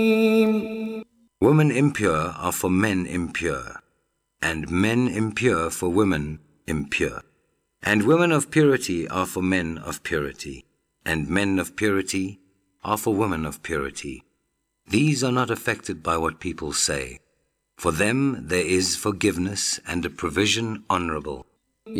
Women impure are for men impure, and men impure for women impure. And women of purity are for men of purity, and men of purity are for women of purity. These are not affected by what people say. For them there is forgiveness and a provision honorable.